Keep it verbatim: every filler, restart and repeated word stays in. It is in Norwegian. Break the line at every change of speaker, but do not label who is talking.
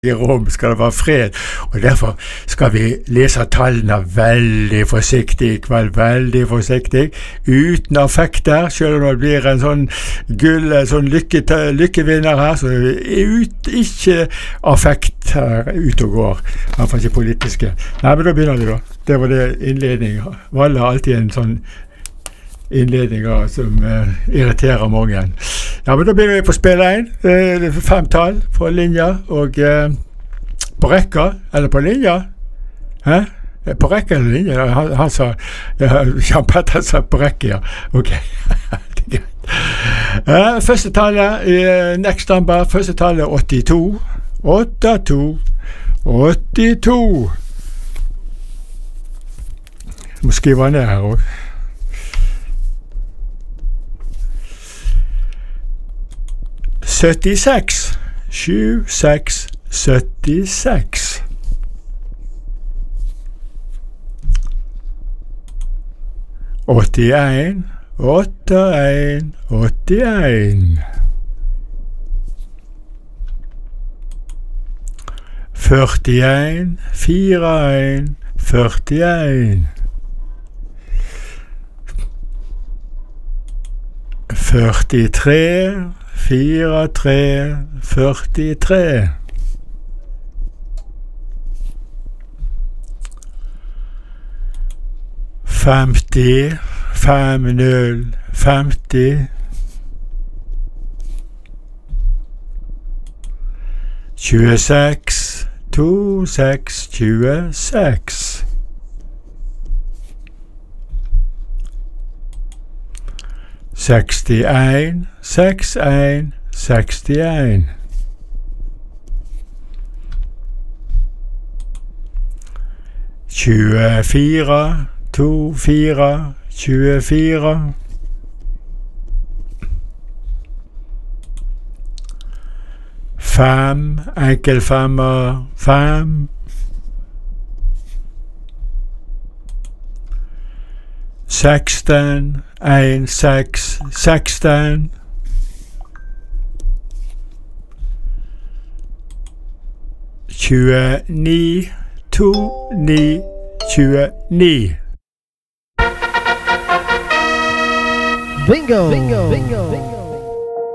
I rom skal det være fred, og derfor skal vi lese tallene veldig forsiktig i kveld, veldig forsiktig, uten affekter, selv om det blir en sånn gull, en sånn lykke, lykkevinner her, så ut, ikke affekt her ute og går, i hvert fall ikke politiske. Nei, men da begynner vi da. Det var det innledningen. Valle har alltid en sånn innledninger som uh, irriterer mange. Ja, men da begynner vi på spill én. Uh, fem tall på linja, og uh, på rekka, eller på linja. Hæ? På rekka eller linja? Han, han sa, uh, Jan Petter sa på rekka, ja. Ok. Det er greit. Uh, første tallet i uh, next number, første tallet er åttito. åttito. åttito. Jeg må skrive ned her også. syttiseks, sju, seks, syttiseks. åttien, åtte, en, åttien. førtien, fire, en, førtien. førtitre, fire, tre, førtitre. femti, fem, null, femti. tjueseks, to, seks, tjueseks. sekstien, seks, en, sekstien. tjuefire, to, fire, tjuefire. Fem, enkel femmer, fem. seksten, en, seks, seksten. tjueni, to, ni, tjueni.
Bingo! Bingo! Bingo! Bingo!